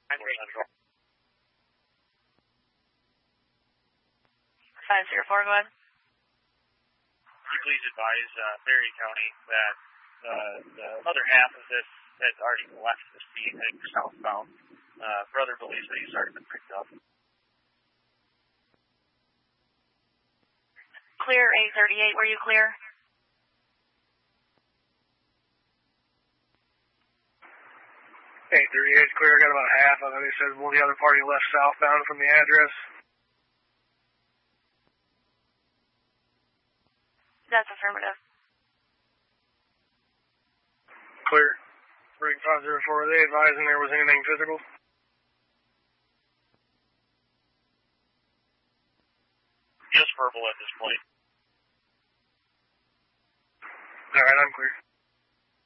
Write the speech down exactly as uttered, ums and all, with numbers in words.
five zero four, go ahead. Could you please advise uh, Berry County that uh, the other half of this has already left the scene heading southbound? Uh, brother believes that he's already been picked up. Clear eight thirty-eight, were you clear? eight thirty-eight clear, got about half of it. He said well, the other party left southbound from the address. That's affirmative. Clear. Rig five zero four, are they advising there was anything physical? Just verbal at this point. Alright, I'm clear.